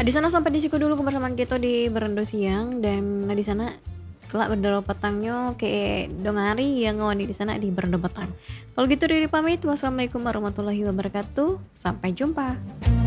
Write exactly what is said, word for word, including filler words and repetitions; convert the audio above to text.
Di sana sampai di siku dulu kebersamaan kita di berendo siang dan di sana kelak bedol petangnya ke dong hari yang ngawani di sana di berendo petang. Kalau gitu Riri pamit. Wassalamualaikum warahmatullahi wabarakatuh. Sampai jumpa.